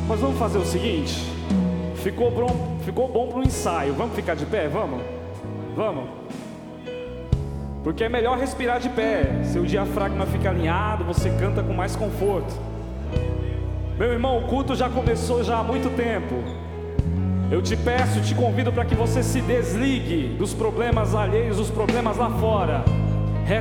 Mas vamos fazer o seguinte. Ficou bom pro ensaio. Vamos ficar de pé? Vamos? Vamos? Porque é melhor respirar de pé. Seu diafragma fica alinhado, você canta com mais conforto. Meu irmão, o culto já começou já há muito tempo. Eu te peço, te convido para que você se desligue dos problemas alheios, dos problemas lá fora.